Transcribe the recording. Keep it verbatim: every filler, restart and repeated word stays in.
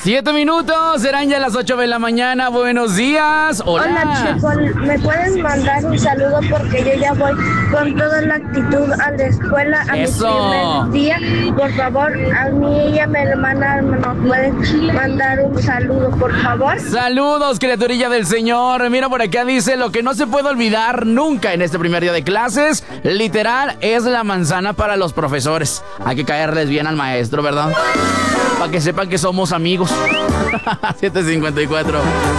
Siete minutos, serán ya las ocho de la mañana. Buenos días. Hola. Hola, chicos. ¿Me pueden mandar un saludo? Porque yo ya voy con toda la actitud a la escuela a Eso. mi primer día. Por favor, a mí ella me hermana nos pueden mandar un saludo, por favor. Saludos, criaturilla del Señor. Mira, por acá dice: lo que no se puede olvidar nunca en este primer día de clases, literal, es la manzana para los profesores. Hay que caerles bien al maestro, ¿verdad? Para que sepan que somos amigos. siete cincuenta y cuatro.